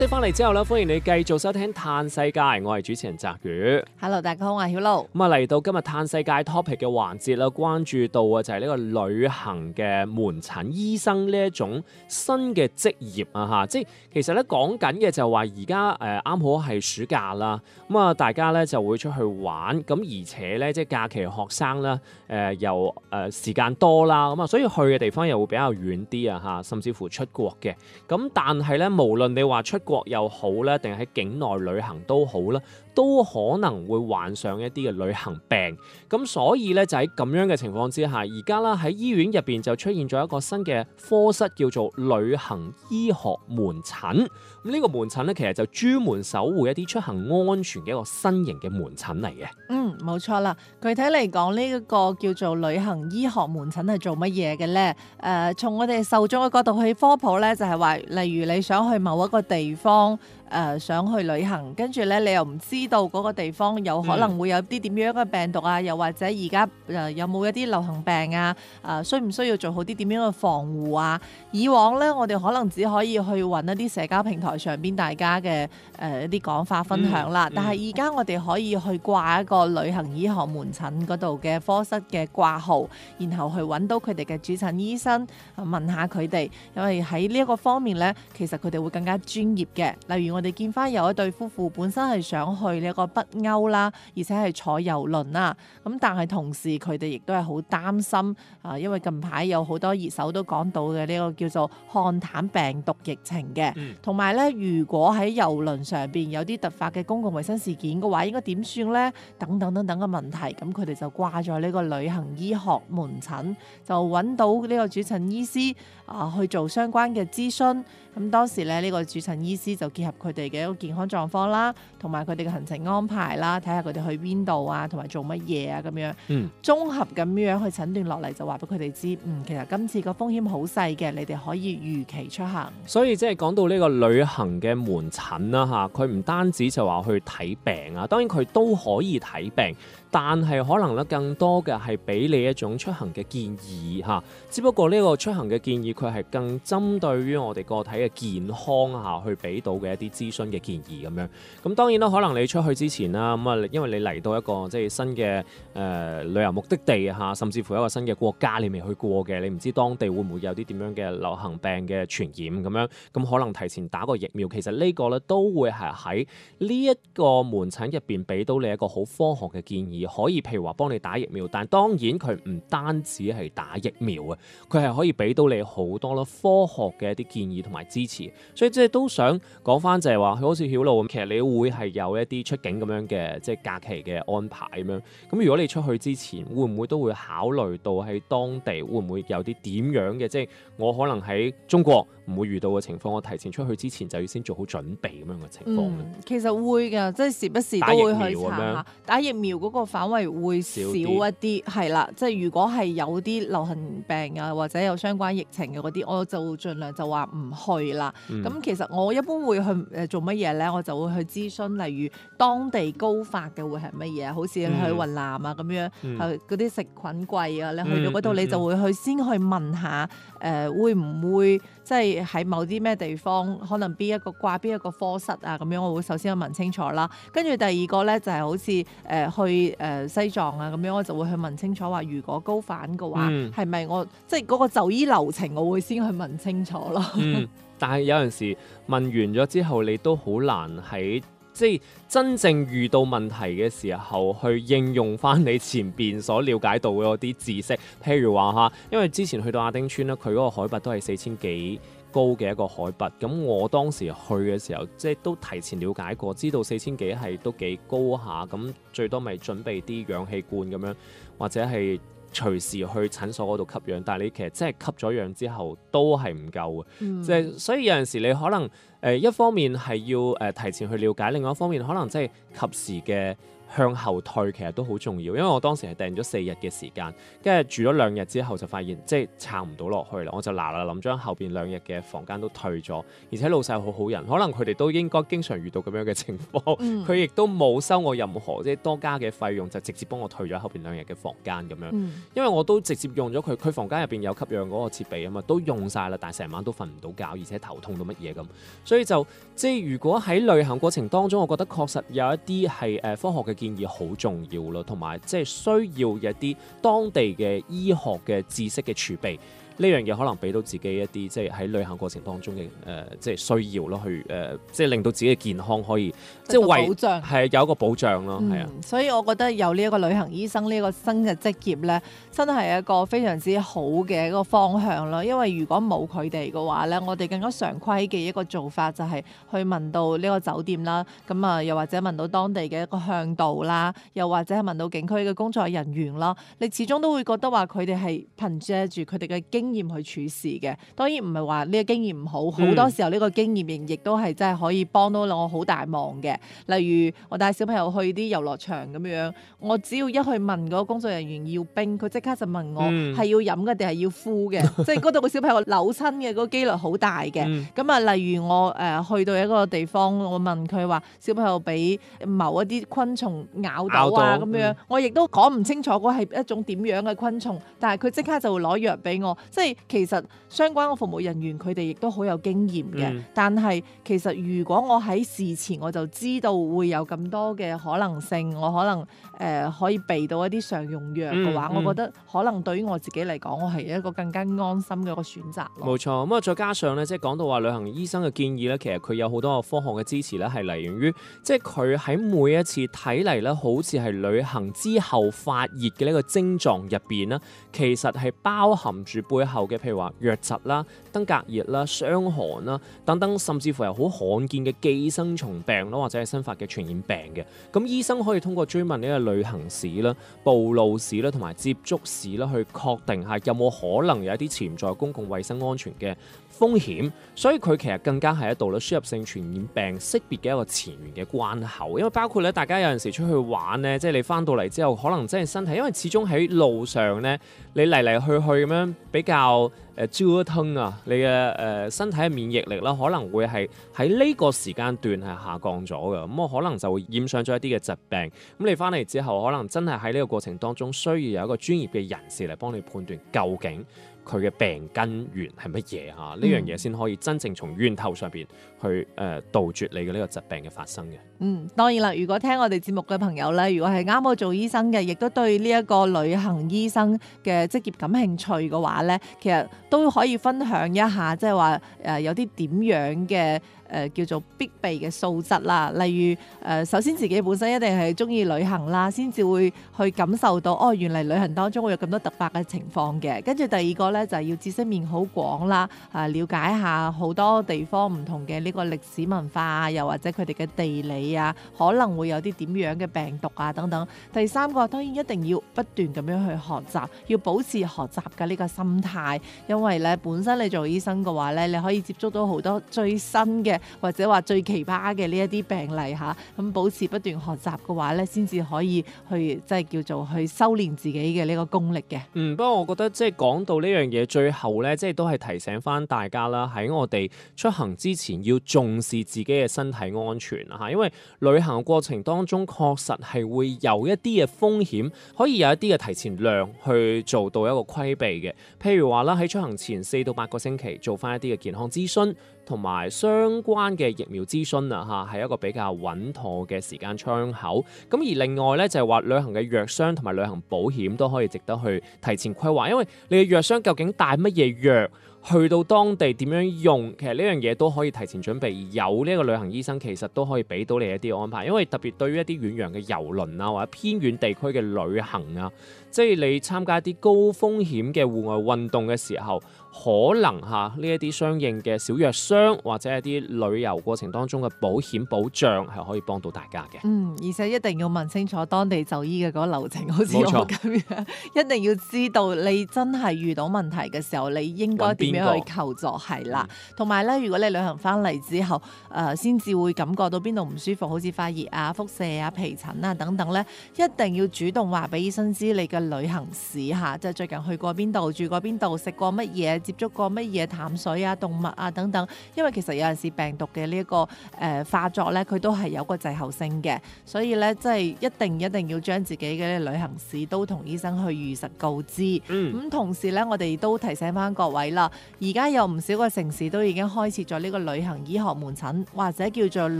翻嚟之後咧，歡迎你繼續收聽《嘆世界》，我係主持人澤宇。 Hello， 大家好，我係曉露。 咁啊，嚟到今日嘆世界 topic 嘅環節啦，關注到啊就係呢個旅行嘅門診醫生呢一種新嘅職業啊嚇，即係其實咧講緊嘅就係話而家啱好係暑假啦，咁啊大家咧就會出去玩，咁而且咧即係假期學生啦，又時間多啦，咁啊所以去嘅地方又會比較遠啲啊嚇，甚至乎出國嘅。咁但係咧，無論你話出國又好咧，定係喺境內旅行都好啦，都可能會患上一啲嘅旅行病。咁所以咧就喺咁樣嘅情況之下，而家啦喺醫院入邊就出現咗一個新嘅科室，叫做旅行醫學門診。咁呢個門診咧，其實就專門守護一啲出行安全嘅一個新型嘅門診嚟嘅。 冇錯啦。具體嚟講，呢一個叫做旅行醫學門診係做乜嘢嘅咧？從我哋受眾嘅角度去科普咧，就係話，例如你想去某一個地方。想去旅行，跟住咧你又唔知道嗰個地方有可能會有啲點樣嘅病毒啊，又或者而家有冇一啲流行病啊？需唔需要做好啲點樣嘅防護啊？以往咧我哋可能只可以去揾一啲社交平台上邊大家嘅一啲講法分享啦，但係而家我哋可以去掛一個旅行醫學門診嗰度嘅科室嘅掛號，然後去揾到佢哋嘅主診醫生，問下佢哋，因為喺呢一個方面咧，其實佢哋會更加專業嘅。例如我哋見翻有一對夫婦本身係想去呢一個北歐啦，而且係坐郵輪啦，咁但係同時佢哋亦都係好擔心因為近排有好多熱搜都講到嘅呢個叫做漢坦病毒疫情嘅，同埋咧如果喺郵輪上邊有啲突發嘅公共衛生事件嘅話，應該點算咧？等等等等嘅問題，咁佢哋就掛咗呢個旅行醫學門診，就揾到呢個主診醫師去做相關嘅諮詢。咁當時咧呢個主診醫師就結合佢哋嘅一個健康狀況啦，同埋佢哋嘅行程安排啦，睇下佢哋去邊度啊，同埋做乜嘢啊咁樣，綜合咁樣去診斷落嚟，就話俾佢哋知，其實今次個風險好細嘅，你哋可以如期出行。 所以即係講到呢個旅行嘅門診啦嚇，佢唔單止就話去睇病啊，當然佢都可以睇病，但係可能咧更多嘅係俾你一種出行嘅建議嚇。只不過呢個出行嘅建議佢係更針對於我哋個體嘅健康嚇，去俾到嘅一啲諮詢嘅建議咁樣。咁當然啦，可能你出去之前啦，咁啊，因為你嚟到一個即係新嘅旅遊目的地嚇，甚至乎一個新嘅國家你未去過嘅，你唔知當地會唔會有啲點樣嘅流行病嘅傳染咁樣，咁可能提前打個疫苗。其實呢個咧都會係喺呢一個門診入邊俾到你一個好科學嘅建議，可以譬如話幫你打疫苗，但係當然佢唔單止係打疫苗啊，佢係可以俾到你好多咯科學嘅一啲建議同埋支持。所以即係都想講翻就係話，好似曉露咁，其實你會係有一啲出境咁樣嘅即係假期嘅安排咁樣。咁如果你出去之前，會唔會都會考慮到喺當地會唔會有啲點樣嘅，即係我可能喺中國唔會遇到嘅情況，我提前出去之前就要先做好準備咁樣嘅情況咧？ 其實會㗎，即係時不時都會去查下。打疫苗嗰個範圍會少一啲，係啦。即係如果係有啲流行病啊，或者有相關疫情嘅嗰啲，我就盡量就話唔去啦。咁其實我一般會去做乜嘢咧？我就會去諮詢，例如當地高發嘅會係乜嘢，好似去雲南啊咁樣，嗰啲食菌季啊，你去到嗰度你就會去先去問下，會唔會即係喺某啲咩地方，可能邊一個科室啊咁樣，我會首先去問清楚啦。跟住第二個咧就係好似去西藏啊咁樣，我就會去問清楚話，如果高反嘅話，係咪我即係嗰個就醫流程，我會先去問清楚咯。 但係有陣時問完咗之後，你都好難喺即係真正遇到問題嘅時候，去應用翻你前邊所了解到嘅嗰啲知識。譬如話嚇，因為之前去到亞丁村咧，佢嗰個海拔都係4000幾高嘅一個海拔。咁我當時去嘅時候，即係都提前了解過，知道4000幾係都幾高下。咁最多咪準備啲氧氣罐咁樣，或者係隨時去診所嗰度吸氧，但係你其實真係吸咗氧之後都係唔夠嘅，即係所以有陣時你可能一方面係要提前去了解，另外一方面可能真係及時嘅向後退其實都好重要，因為我當時係訂咗4日嘅時間，跟住住咗2日之後就發現即係撐唔到落去啦，我就嗱諗將後邊2日嘅房間都退咗，而且老細好好人，可能佢哋都應該經常遇到咁樣嘅情況，佢亦都冇收我任何即係多加嘅費用，就直接幫我退咗後邊2日嘅房間咁樣，因為我都直接用咗佢房間入邊有吸氧嗰個設備啊嘛，都用晒啦，但係成晚都瞓唔到覺，而且頭痛到乜嘢咁， 所以就即係如果喺旅行過程當中，我覺得確實有一啲係科學嘅建議好重要咯，同埋即係需要一啲當地嘅醫學嘅知識嘅儲備。呢樣嘢可能俾到自己一啲即係喺旅行過程當中嘅即係需要咯，去即係令到自己嘅健康可以即係為保障係有一個保障咯，係啊。 所以我覺得有呢一個旅行醫生呢個新嘅職業咧，真係一個非常之好嘅一個方向咯。因為如果冇佢哋嘅話咧，我哋更加常規嘅一個做法就係去問到呢個酒店啦，咁啊又或者問到當地嘅一個向導啦，又或者係問到景區嘅工作人員啦，你始終都會覺得話佢哋係憑藉住佢哋嘅經驗去處事嘅。當然唔係話呢個經驗唔好，好多時候呢個經驗亦都係真係可以幫到我好大忙嘅。例如我帶小朋友去啲遊樂場咁樣，我只要一去問嗰個工作人員要冰，佢即刻就問我係要飲嘅定係要敷嘅，即係嗰度個小朋友扭親嘅嗰個機率好大嘅。咁啊，例如我去到一個地方，我問佢話小朋友俾某一啲昆蟲咬到啊咁樣，我亦都講唔清楚嗰係一種點樣嘅昆蟲，但係佢即刻就會攞藥俾我。即係其實相關嘅服務人員佢哋亦都好有經驗嘅，但係其實如果我喺事前我就知道會有咁多嘅可能性，我可能可以備到一啲常用藥嘅話，我覺得可能對於我自己嚟講，我係一個更加安心嘅一個選擇咯。 冇錯，咁啊再加上咧，即係講到話旅行醫生嘅建議咧，其實佢有好多個科學嘅支持咧，係嚟源於即係佢喺每一次睇嚟咧，好似係旅行之後發熱嘅呢個症狀入邊啦，其實係包含住背後嘅，譬如話瘧疾啦、登革熱啦、傷寒啦等等，甚至乎係好罕見嘅寄生蟲病咯，或者係新發嘅傳染病嘅。咁醫生可以通過追問呢個旅行史啦、暴露史啦同埋接觸史啦，去確定下有冇可能有一啲潛在公共衛生安全嘅風險。所以佢其實更加係一道咧輸入性傳染病識別嘅一個前沿嘅關口。因為包括咧，大家有陣時出去玩咧，即係你翻到嚟之後，可能真係身體，因為始終喺路上咧，你嚟嚟去去咁樣比較折騰啊，你嘅身體嘅免疫力啦，可能會係喺呢個時間段係下降咗嘅，咁我可能就會染上咗一啲嘅疾病。咁你翻嚟之後，可能真係喺呢個過程當中，需要有一個專業嘅人士嚟幫你判斷究竟佢嘅病根源係乜嘢嚇，呢樣嘢先可以真正從源頭上邊去杜絕你嘅呢個疾病嘅發生嘅。 當然啦，如果聽我哋節目嘅朋友咧，如果係啱好做醫生嘅，亦都對呢一個旅行醫生嘅職業感興趣嘅話咧，其實都可以分享一下，即係話有啲點樣嘅叫做必備嘅素質啦。例如首先自己本身一定係中意旅行啦，先至會去感受到哦，原嚟旅行當中會有咁多突發嘅情況嘅。跟住第二個咧就係要知識面好廣啦，了解下好多地方唔同嘅呢個歷史文化啊，又或者佢哋嘅地理啊，可能會有啲點樣嘅病毒啊等等。第三個當然一定要不斷咁樣去學習，要保持學習嘅呢個心態，因為咧本身你做醫生嘅話咧，你可以接觸到好多最新嘅或者話最奇葩嘅呢一啲病例嚇，咁保持不斷學習嘅話咧，先至可以去即係叫做去修練自己嘅呢個功力嘅。 不過我覺得即係講到呢樣嘢，最後咧即係都係提醒翻大家啦，喺我哋出行之前要重視自己嘅身體安全啊，因為旅行嘅過程當中確實係會有一啲嘅風險，可以有一啲嘅提前量去做到一個規避嘅。譬如話啦，喺出行前4到8個星期做翻一啲嘅健康諮詢同埋相關嘅疫苗諮詢啊，係一個比較穩妥嘅時間窗口。咁而另外咧就係話旅行嘅藥箱同埋旅行保險都可以值得去提前規劃，因為你嘅藥箱究竟帶乜嘢藥，去到當地點樣用，其實呢樣嘢都可以提前準備。有呢個旅行醫生其實都可以俾到你一啲安排，因為特別對於一啲遠洋嘅郵輪啊，或者偏遠地區嘅旅行啊，即係你參加一啲高風險嘅戶外運動嘅時候，可能呢一啲相應嘅小藥箱或者一啲旅遊過程當中嘅保險保障係可以幫到大家嘅。 而且一定要問清楚當地就醫嘅嗰個流程，好似我咁樣，一定要知道你真係遇到問題嘅時候，你應該點樣去求助，係啦。同埋咧，如果你旅行翻嚟之後，先至會感覺到邊度唔舒服，好似發熱啊、腹瀉啊、皮疹啊等等咧，一定要主動話俾醫生知你嘅旅行史嚇，即係最近去過邊度、住過邊度、食過乜嘢、接觸過乜嘢淡水啊、動物啊等等。因為其實有陣時病毒嘅呢一個化作咧，佢都係有個滯後性嘅，所以咧即係一定要將自己嘅旅行史都同醫生去如實告知。咁同時咧，我哋都提醒翻各位啦， 而家有唔少個城市都已經開設咗呢個旅行醫學門診，或者叫做